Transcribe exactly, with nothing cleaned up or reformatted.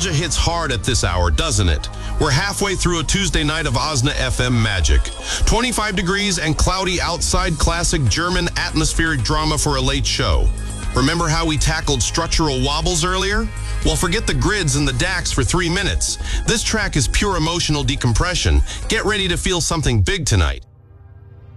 Nostalgia hits hard at this hour, doesn't it? We're halfway through a Tuesday night of Osna F M magic. twenty-five degrees and cloudy outside, classic German atmospheric drama for a late show. Remember how we tackled structural wobbles earlier? Well, forget the grids and the D A Cs for three minutes. This track is pure emotional decompression. Get ready to feel something big tonight.